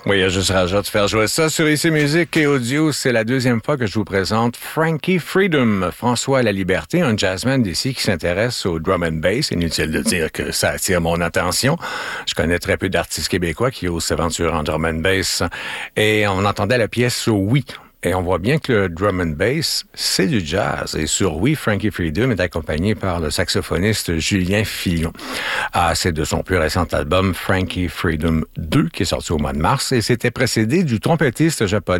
Oui, je serais rageant de faire jouer ça sur IC Musique et Audio. C'est la deuxième fois que je vous présente Frankie Freedom, François La Liberté, un jazzman d'ici qui s'intéresse au drum and bass. Inutile de dire que ça attire mon attention. Je connais très peu d'artistes québécois qui osent s'aventurer en drum and bass. Et on entendait la pièce Oui. Et on voit bien que le drum and bass, c'est du jazz. Et sur Oui, Frankie Freedom est accompagné par le saxophoniste Julien Fillon. C'est de son plus récent album Frankie Freedom 2 qui est sorti au mois de mars et c'était précédé du trompettiste japonais